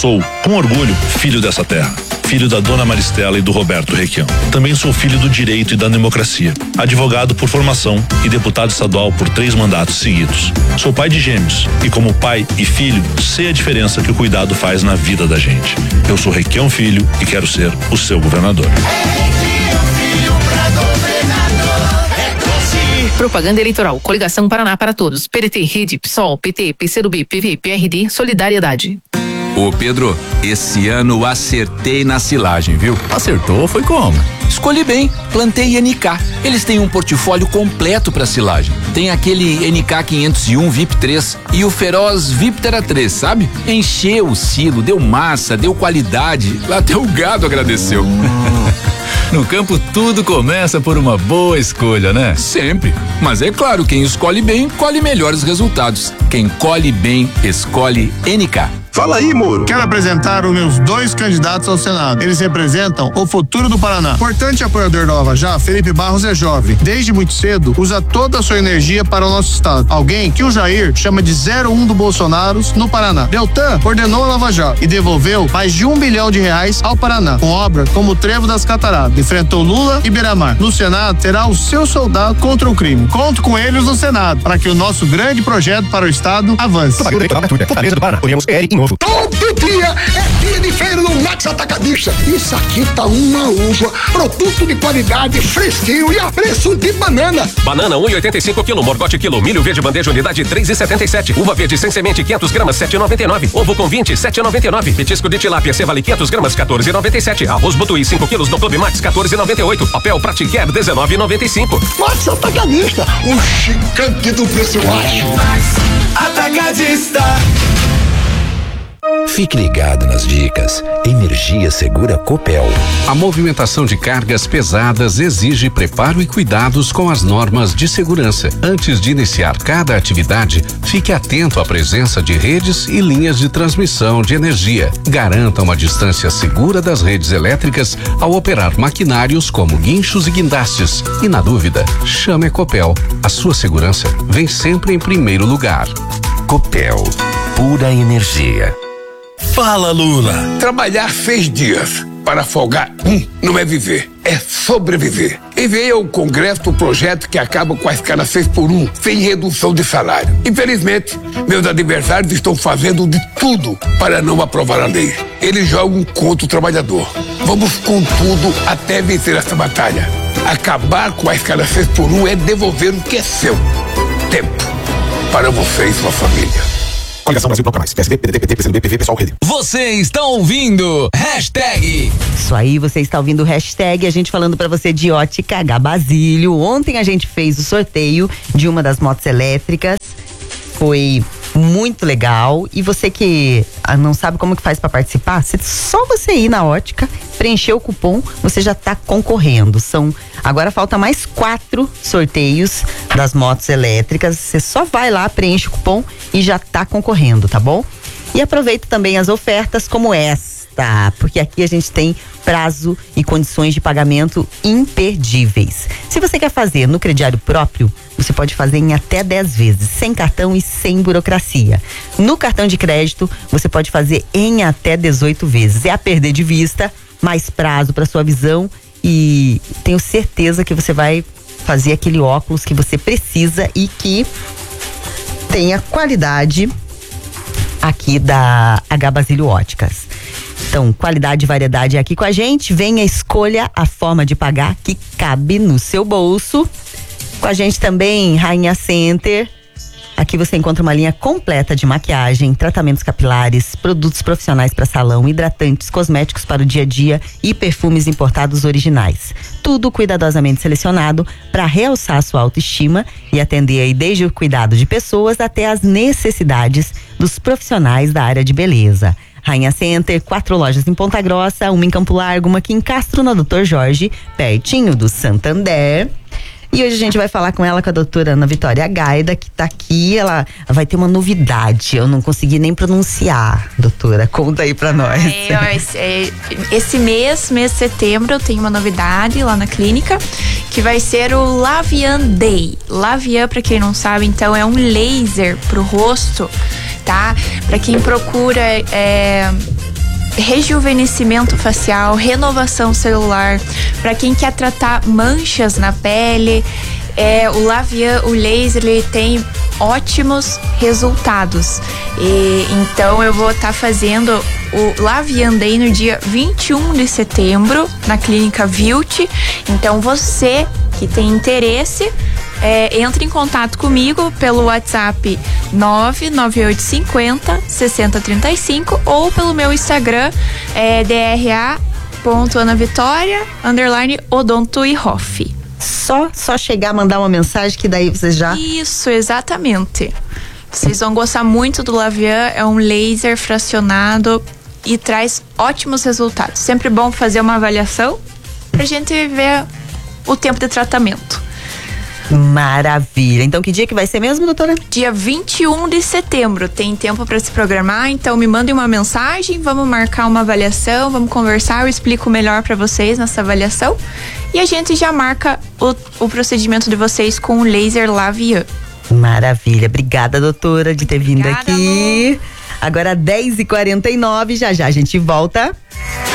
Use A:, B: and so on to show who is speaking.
A: Sou, com orgulho, filho dessa terra. Filho da dona Maristela e do Roberto Requião. Também sou filho do direito e da democracia. Advogado por formação e deputado estadual por 3 mandatos seguidos. Sou pai de gêmeos e, como pai e filho, sei a diferença que o cuidado faz na vida da gente. Eu sou Requião Filho e quero ser o seu governador.
B: Propaganda eleitoral. Coligação Paraná para Todos. PDT, Rede, PSOL, PT, PCdoB, PV, PRD, Solidariedade.
C: Ô Pedro, esse ano acertei na silagem, viu?
D: Acertou? Foi como?
C: Escolhi bem, plantei NK. Eles têm um portfólio completo para silagem. Tem aquele NK 501 VIP 3 e o Feroz Viptera 3, sabe? Encheu o silo, deu massa, deu qualidade. Até o gado agradeceu.
D: No campo tudo começa por uma boa escolha, né?
C: Sempre. Mas é claro, quem escolhe bem, colhe melhores resultados. Quem colhe bem, escolhe NK.
E: Fala aí, Moro. Quero apresentar os meus 2 candidatos ao Senado. Eles representam o futuro do Paraná. Importante apoiador da Lava Jato, Felipe Barros é jovem. Desde muito cedo, usa toda a sua energia para o nosso estado. Alguém que o Jair chama de 01 do Bolsonaro no Paraná. Deltan ordenou a Lava Jato e devolveu mais de R$1 bilhão ao Paraná, com obras como o Trevo das Cataratas. Enfrentou Lula e Beira-Mar. No Senado, terá o seu soldado contra o crime. Conto com eles no Senado, para que o nosso grande projeto para o estado avance.
F: Fortaleza do Paraná. Uniamos PR em novo.
G: Todo dia é dia de feira no Max Atacadista. Isso aqui tá uma uva, produto de qualidade, fresquinho e a preço de banana.
H: Banana 1,85 kg, morgote quilo, milho verde bandeja unidade 3,77. Uva verde sem semente 500 gramas 7,99. Ovo com 20 7,99. Petisco de tilápia cevale 500 gramas 14,97. Arroz butuí 5 quilos no Clube Max 14,98. Papel Pratiquer 19,95.
G: Max Atacadista, o gigante do preço baixo.
I: Max Atacadista.
J: Fique ligado nas dicas. Energia segura Copel.
K: A movimentação de cargas pesadas exige preparo e cuidados com as normas de segurança. Antes de iniciar cada atividade, fique atento à presença de redes e linhas de transmissão de energia. Garanta uma distância segura das redes elétricas ao operar maquinários como guinchos e guindastes. E na dúvida, chame a Copel. A sua segurança vem sempre em primeiro lugar.
J: Copel, pura energia.
F: Fala, Lula.
G: Trabalhar 6 dias para folgar não é viver, é sobreviver. Enviei ao Congresso o projeto que acaba com a escala 6x1, sem redução de salário. Infelizmente, meus adversários estão fazendo de tudo para não aprovar a lei. Eles jogam contra o trabalhador. Vamos com tudo até vencer essa batalha. Acabar com a escala 6x1 é devolver o que é seu. Tempo para você e sua família.
F: Coligação Brasil Bloco Mais. PSB, PDT, PT, PCdoB, PV, PSOL, Rede.
L: Você está ouvindo Hashtag.
M: Isso aí, você está ouvindo o Hashtag, a gente falando pra você de Ótica H Basílio. Ontem a gente fez o sorteio de uma das motos elétricas. Foi muito legal. E você que não sabe como que faz pra participar, só você ir na Ótica, preencher o cupom, você já tá concorrendo. Agora falta mais 4 sorteios das motos elétricas. Você só vai lá, preenche o cupom e já tá concorrendo, tá bom? E aproveita também as ofertas como esta, porque aqui a gente tem prazo e condições de pagamento imperdíveis. Se você quer fazer no crediário próprio, você pode fazer em até 10 vezes, sem cartão e sem burocracia. No cartão de crédito, você pode fazer em até 18 vezes. É a perder de vista, mais prazo para sua visão e tenho certeza que você vai fazer aquele óculos que você precisa e que tenha qualidade aqui da H Basílio Óticas. Então, qualidade e variedade é aqui com a gente. Venha, escolha a forma de pagar que cabe no seu bolso. Com a gente também, Rainha Center. Aqui você encontra uma linha completa de maquiagem, tratamentos capilares, produtos profissionais para salão, hidratantes, cosméticos para o dia a dia e perfumes importados originais. Tudo cuidadosamente selecionado para realçar a sua autoestima e atender aí desde o cuidado de pessoas até as necessidades dos profissionais da área de beleza. Rainha Center, 4 lojas em Ponta Grossa, uma em Campo Largo, uma aqui em Castro, na Dr. Jorge, pertinho do Santander. E hoje a gente vai falar com ela, com a doutora Ana Vitória Gaida, que tá aqui. Ela vai ter uma novidade, eu não consegui nem pronunciar. Doutora, conta aí pra nós.
N: Esse mês de setembro, eu tenho uma novidade lá na clínica, que vai ser o Lavian Day. Lavian, pra quem não sabe, então, é um laser pro rosto, tá? Pra quem procura rejuvenescimento facial, renovação celular, para quem quer tratar manchas na pele. O Lavian, o laser, ele tem ótimos resultados. Então eu vou estar fazendo o Lavian Day no dia 21 de setembro na Clínica Vilt. Então você que tem interesse, entre em contato comigo pelo WhatsApp 99850-6035 ou pelo meu Instagram dra.anavitoria_odonto_e-hoff.
M: Só chegar, mandar uma mensagem que daí você já...
N: Isso, exatamente. Vocês vão gostar muito do Lavian, é um laser fracionado e traz ótimos resultados. Sempre bom fazer uma avaliação pra gente ver o tempo de tratamento.
M: Maravilha. Então que dia que vai ser mesmo, doutora?
N: Dia 21 de setembro. Tem tempo para se programar, então me mandem uma mensagem, vamos marcar uma avaliação, vamos conversar, eu explico melhor para vocês nessa avaliação e a gente já marca o procedimento de vocês com o laser Lavian.
M: Maravilha. Obrigada, doutora, de ter vindo
N: aqui.
M: Agora 10h49, já a gente volta.